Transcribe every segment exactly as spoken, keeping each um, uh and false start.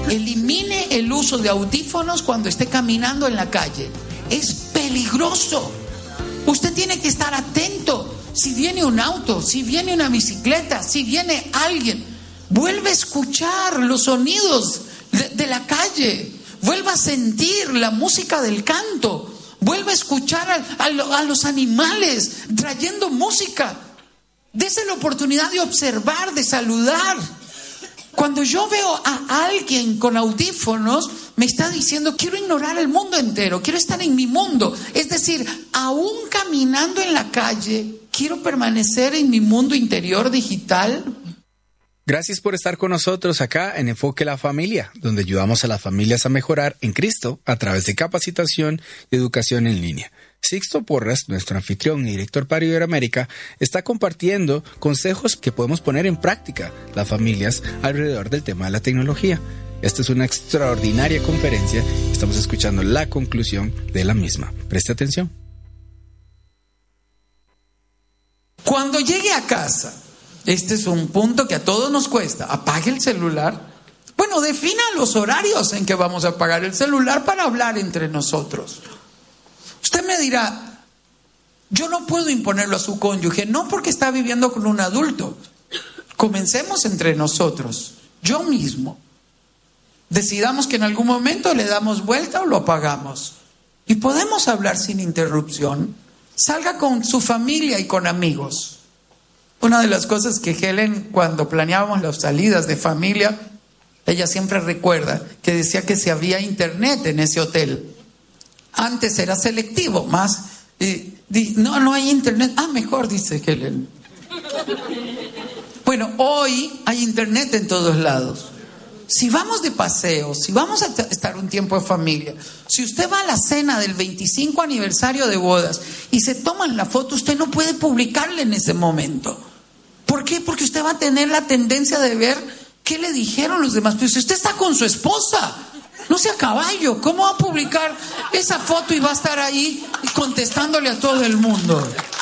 Elimine el uso de audífonos cuando esté caminando en la calle. Es peligroso. Usted tiene que estar atento. Si viene un auto, si viene una bicicleta, si viene alguien, vuelve a escuchar los sonidos de, de la calle. Vuelva a sentir la música del canto. Vuelva a escuchar a, a, a los animales trayendo música. Dese la oportunidad de observar, de saludar. Cuando yo veo a alguien con audífonos, me está diciendo, quiero ignorar el mundo entero, quiero estar en mi mundo. Es decir, aún caminando en la calle, quiero permanecer en mi mundo interior digital. Gracias por estar con nosotros acá en Enfoque la Familia, donde ayudamos a las familias a mejorar en Cristo a través de capacitación y educación en línea. Sixto Porras, nuestro anfitrión y director para Iberoamérica, está compartiendo consejos que podemos poner en práctica las familias alrededor del tema de la tecnología. Esta es una extraordinaria conferencia. Estamos escuchando la conclusión de la misma. Preste atención. Cuando llegue a casa, este es un punto que a todos nos cuesta. Apague el celular. Bueno, defina los horarios en que vamos a apagar el celular para hablar entre nosotros. Usted me dirá, yo no puedo imponerlo a su cónyuge, no porque está viviendo con un adulto. Comencemos entre nosotros, yo mismo. Decidamos que en algún momento le damos vuelta o lo apagamos. Y podemos hablar sin interrupción. Salga con su familia y con amigos. Una de las cosas que Helen, cuando planeábamos las salidas de familia, ella siempre recuerda que decía que si había internet en ese hotel. Antes era selectivo, más. Eh, di, no, no hay internet. Ah, mejor, dice Helen. Bueno, hoy hay internet en todos lados. Si vamos de paseo, si vamos a t- estar un tiempo en familia, si usted va a la cena del veinticinco aniversario de bodas y se toman la foto, usted no puede publicarla en ese momento. ¿Por qué? Porque usted va a tener la tendencia de ver qué le dijeron los demás. Pero si usted está con su esposa, no sea caballo, ¿cómo va a publicar esa foto y va a estar ahí contestándole a todo el mundo?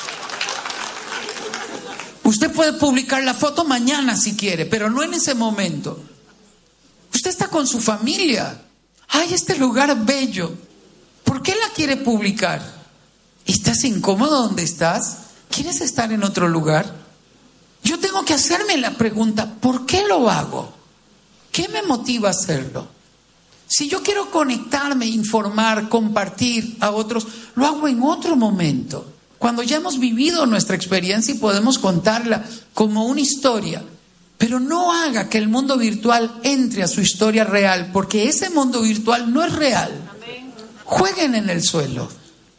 Usted puede publicar la foto mañana si quiere, pero no en ese momento. Usted está con su familia. ¡Ay, este lugar bello! ¿Por qué la quiere publicar? ¿Estás incómodo donde estás? ¿Quieres estar en otro lugar? Yo tengo que hacerme la pregunta, ¿por qué lo hago? ¿Qué me motiva a hacerlo? Si yo quiero conectarme, informar, compartir a otros, lo hago en otro momento. Cuando ya hemos vivido nuestra experiencia y podemos contarla como una historia. Pero no haga que el mundo virtual entre a su historia real, porque ese mundo virtual no es real. Jueguen en el suelo,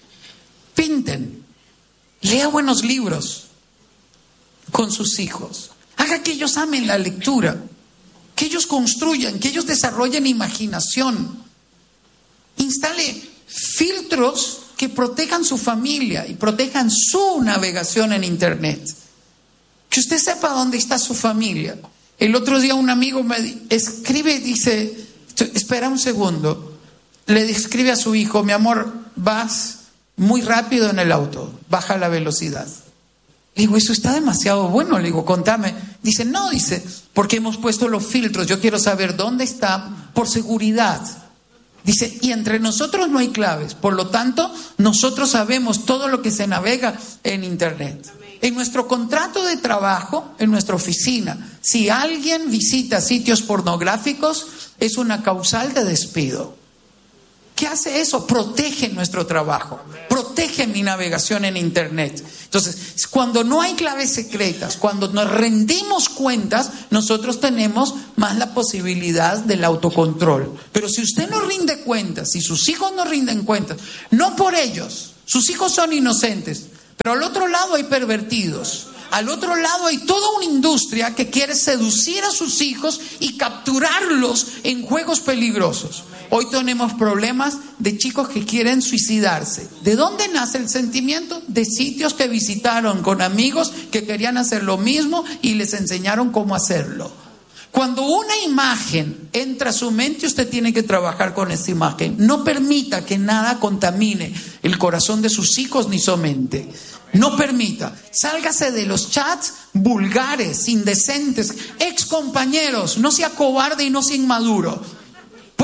pinten, lea buenos libros con sus hijos, haga que ellos amen la lectura, que ellos construyan, que ellos desarrollen imaginación, instale filtros que protejan su familia y protejan su navegación en internet. Que usted sepa dónde está su familia. El otro día un amigo me escribe y dice, espera un segundo, le escribe a su hijo, mi amor, vas muy rápido en el auto, baja la velocidad. Le digo, eso está demasiado bueno, le digo, contame. Dice, no, dice, porque hemos puesto los filtros, yo quiero saber dónde está por seguridad. Dice, y entre nosotros no hay claves, por lo tanto, nosotros sabemos todo lo que se navega en internet. En nuestro contrato de trabajo, en nuestra oficina, si alguien visita sitios pornográficos, es una causal de despido. ¿Qué hace eso? Protege nuestro trabajo, protege mi navegación en internet. Entonces, cuando no hay claves secretas, cuando nos rendimos cuentas, nosotros tenemos más la posibilidad del autocontrol. Pero si usted no rinde cuentas, si sus hijos no rinden cuentas, no por ellos, sus hijos son inocentes, pero al otro lado hay pervertidos. Al otro lado hay toda una industria que quiere seducir a sus hijos y capturarlos en juegos peligrosos. Hoy tenemos problemas de chicos que quieren suicidarse. ¿De dónde nace el sentimiento? De sitios que visitaron con amigos que querían hacer lo mismo y les enseñaron cómo hacerlo. Cuando una imagen entra a su mente, usted tiene que trabajar con esa imagen. No permita que nada contamine el corazón de sus hijos ni su mente. No permita. Sálgase de los chats vulgares, indecentes, ex compañeros. No sea cobarde y no sea inmaduro.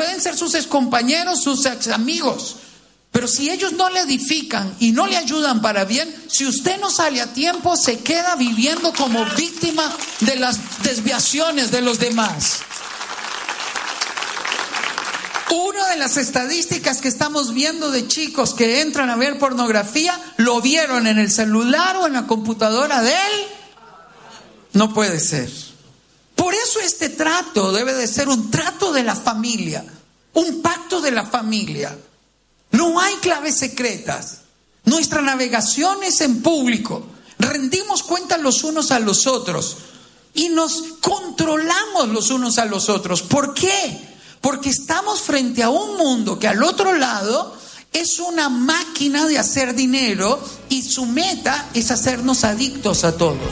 pueden ser sus excompañeros, sus ex amigos, pero si ellos no le edifican y no le ayudan para bien, si usted no sale a tiempo, se queda viviendo como víctima de las desviaciones de los demás. Una de las estadísticas que estamos viendo de chicos que entran a ver pornografía, lo vieron en el celular o en la computadora de él. No puede ser. Por eso este trato debe de ser un trato de la familia, un pacto de la familia. No hay claves secretas. Nuestra navegación es en público. Rendimos cuenta los unos a los otros y nos controlamos los unos a los otros. ¿Por qué? Porque estamos frente a un mundo que al otro lado es una máquina de hacer dinero y su meta es hacernos adictos a todos.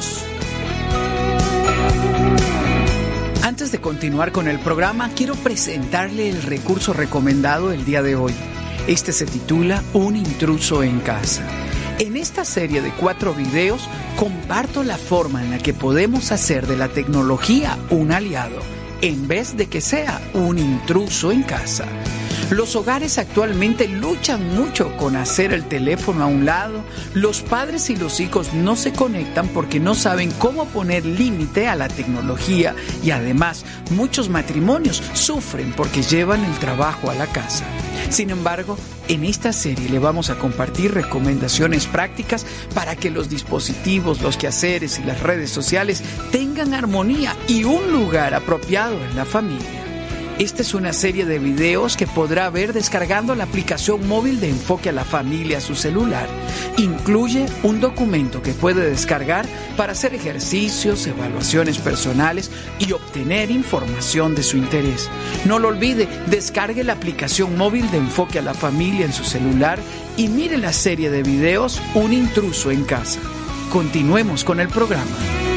Antes de continuar con el programa, quiero presentarle el recurso recomendado el día de hoy. Este se titula Un intruso en casa. En esta serie de cuatro videos comparto la forma en la que podemos hacer de la tecnología un aliado, en vez de que sea un intruso en casa. Los hogares actualmente luchan mucho con hacer el teléfono a un lado. Los padres y los hijos no se conectan porque no saben cómo poner límite a la tecnología y además muchos matrimonios sufren porque llevan el trabajo a la casa. Sin embargo, en esta serie le vamos a compartir recomendaciones prácticas para que los dispositivos, los quehaceres y las redes sociales tengan armonía y un lugar apropiado en la familia. Esta es una serie de videos que podrá ver descargando la aplicación móvil de Enfoque a la Familia a su celular. Incluye un documento que puede descargar para hacer ejercicios, evaluaciones personales y obtener información de su interés. No lo olvide, descargue la aplicación móvil de Enfoque a la Familia en su celular y mire la serie de videos Un intruso en casa. Continuemos con el programa.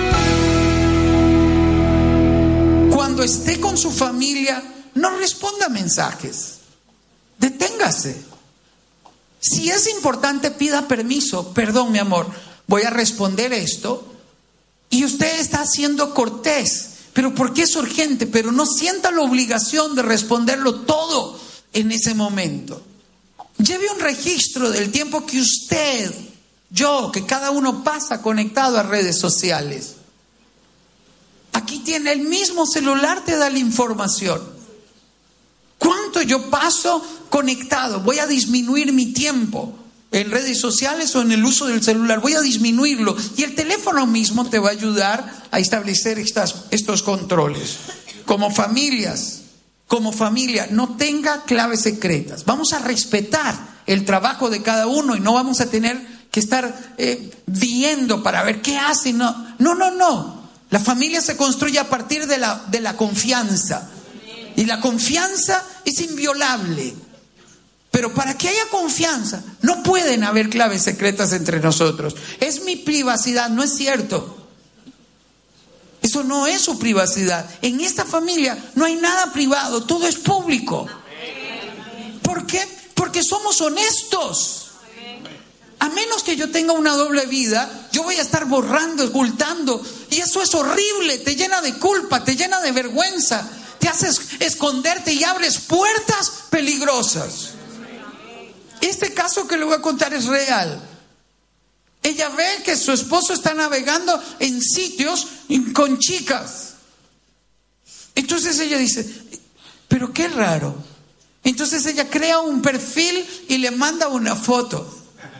Cuando esté con su familia, no responda mensajes. Deténgase. Si es importante, pida permiso. Perdón, mi amor, voy a responder esto. Y usted está siendo cortés. Pero porque es urgente, pero no sienta la obligación de responderlo todo en ese momento. Lleve un registro del tiempo que usted, yo, que cada uno pasa conectado a redes sociales. Aquí tiene el mismo celular, te da la información. ¿Cuánto yo paso conectado? Voy a disminuir mi tiempo en redes sociales o en el uso del celular. Voy a disminuirlo. Y el teléfono mismo te va a ayudar a establecer estas, estos controles. Como familias, como familia, no tenga claves secretas. Vamos a respetar el trabajo de cada uno y no vamos a tener que estar eh, viendo para ver qué hace. No, no, no, no. La familia se construye a partir de la, de la confianza. Y la confianza es inviolable. Pero para que haya confianza, no pueden haber claves secretas entre nosotros. Es mi privacidad, no es cierto. Eso no es su privacidad. En esta familia no hay nada privado, todo es público. ¿Por qué? Porque somos honestos. A menos que yo tenga una doble vida, yo voy a estar borrando, ocultando. Y eso es horrible, te llena de culpa, te llena de vergüenza. Te haces esconderte y abres puertas peligrosas. Este caso que le voy a contar es real. Ella ve que su esposo está navegando en sitios con chicas. Entonces ella dice, pero qué raro. Entonces ella crea un perfil y le manda una foto.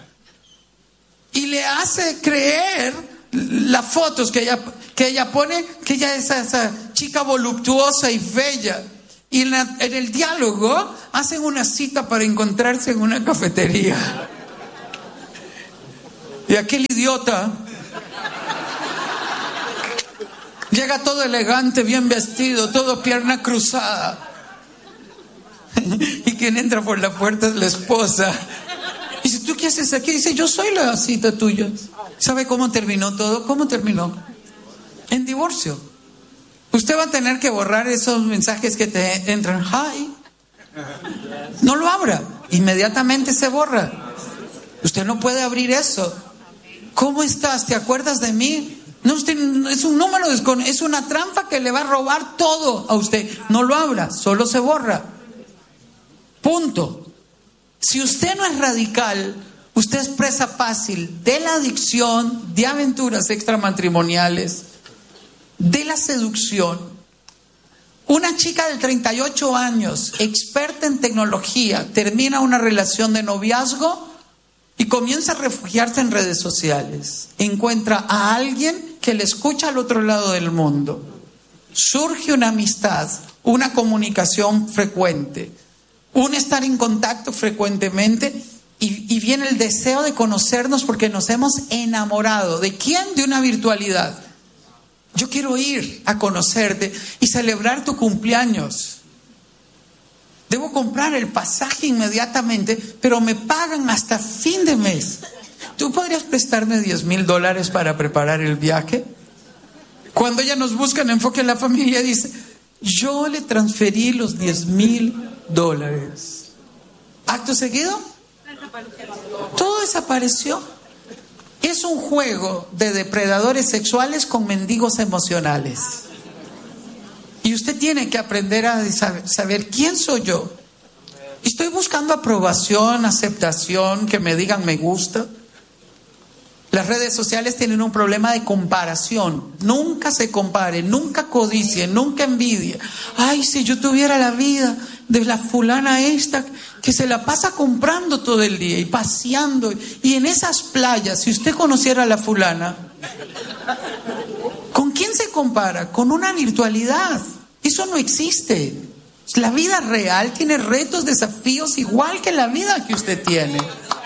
Y le hace creer las fotos que ella, que ella pone, que ella es esa chica voluptuosa y bella. Y en, la, en el diálogo hacen una cita para encontrarse en una cafetería. Y aquel idiota llega todo elegante, bien vestido, todo pierna cruzada. Y quien entra por la puerta es la esposa. Y dice, ¿tú qué haces aquí? Dice, yo soy la cita tuya. ¿Sabe cómo terminó todo? ¿Cómo terminó? En divorcio. Usted va a tener que borrar esos mensajes que te entran. Hi. No lo abra. Inmediatamente se borra. Usted no puede abrir eso. ¿Cómo estás? ¿Te acuerdas de mí? No, usted es un número desconocido. Es una trampa que le va a robar todo a usted. No lo abra. Solo se borra. Punto. Si usted no es radical, usted es presa fácil de la adicción, de aventuras extramatrimoniales, de la seducción. Una chica de treinta y ocho años, experta en tecnología, termina una relación de noviazgo y comienza a refugiarse en redes sociales. Encuentra a alguien que le escucha al otro lado del mundo. Surge una amistad, una comunicación frecuente, un estar en contacto frecuentemente y, y viene el deseo de conocernos porque nos hemos enamorado. ¿De quién? De una virtualidad. Yo quiero ir a conocerte y celebrar tu cumpleaños. Debo comprar el pasaje inmediatamente, pero me pagan hasta fin de mes. ¿Tú podrías prestarme diez mil dólares para preparar el viaje? Cuando ella nos busca en Enfoque en la Familia, dice, yo le transferí los diez mil dólares. Acto seguido, todo desapareció. Es un juego de depredadores sexuales con mendigos emocionales. Y usted tiene que aprender a saber quién soy yo. Estoy buscando aprobación, aceptación, que me digan me gusta. Las redes sociales tienen un problema de comparación. Nunca se compare, nunca codicie, nunca envidie. Ay, si yo tuviera la vida de la fulana esta que se la pasa comprando todo el día y paseando. Y en esas playas, si usted conociera a la fulana, ¿con quién se compara? Con una virtualidad. Eso no existe. La vida real tiene retos, desafíos, igual que la vida que usted tiene.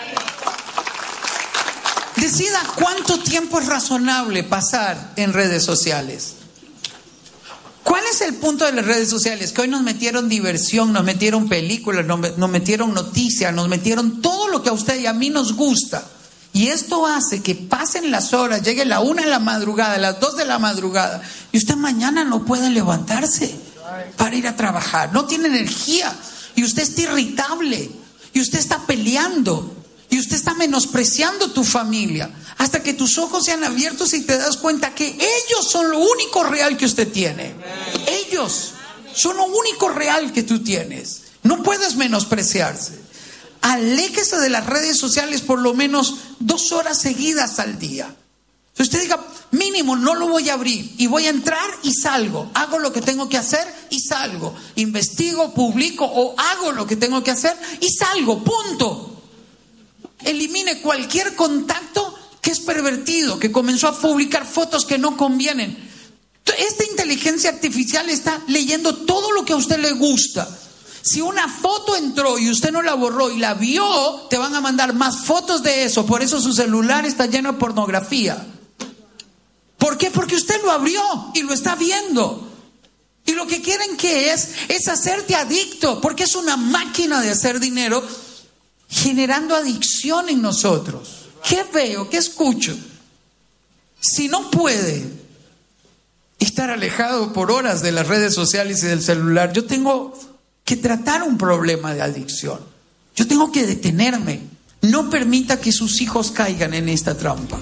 Decida cuánto tiempo es razonable pasar en redes sociales. ¿Cuál es el punto de las redes sociales? Que hoy nos metieron diversión, nos metieron películas, nos, nos metieron noticias, nos metieron todo lo que a usted y a mí nos gusta. Y esto hace que pasen las horas, llegue la una de la madrugada, las dos de la madrugada, y usted mañana no puede levantarse para ir a trabajar. No tiene energía, y usted está irritable, y usted está peleando. Y usted está menospreciando tu familia hasta que tus ojos sean abiertos y te das cuenta que ellos son lo único real que usted tiene. Ellos son lo único real que tú tienes. No puedes menospreciarse. Aléjese de las redes sociales por lo menos dos horas seguidas al día. Si usted diga, mínimo, no lo voy a abrir y voy a entrar y salgo. Hago lo que tengo que hacer y salgo. Investigo, publico o hago lo que tengo que hacer y salgo. Punto. Elimine cualquier contacto que es pervertido, que comenzó a publicar fotos que no convienen. Esta inteligencia artificial está leyendo todo lo que a usted le gusta. Si una foto entró y usted no la borró y la vio, te van a mandar más fotos de eso. Por eso su celular está lleno de pornografía. ¿Por qué? Porque usted lo abrió y lo está viendo. Y lo que quieren que es, es hacerte adicto, porque es una máquina de hacer dinero, generando adicción en nosotros. ¿Qué veo? ¿Qué escucho? Si no puede estar alejado por horas de las redes sociales y del celular, yo tengo que tratar un problema de adicción. Yo tengo que detenerme. No permita que sus hijos caigan en esta trampa.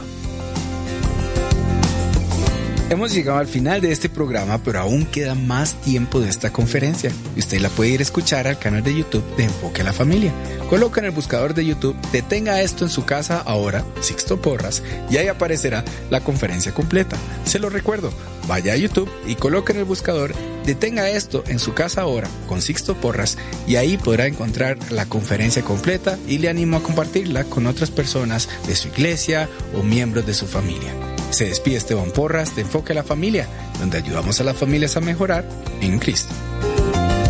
Hemos llegado al final de este programa, pero aún queda más tiempo de esta conferencia y usted la puede ir a escuchar al canal de YouTube de Enfoque a la Familia. Coloca en el buscador de YouTube, detenga esto en su casa ahora, Sixto Porras, y ahí aparecerá la conferencia completa. Se lo recuerdo, vaya a YouTube y coloque en el buscador, detenga esto en su casa ahora con Sixto Porras, y ahí podrá encontrar la conferencia completa y le animo a compartirla con otras personas de su iglesia o miembros de su familia. Se despide Esteban Porras de Enfoque a la Familia, donde ayudamos a las familias a mejorar en Cristo.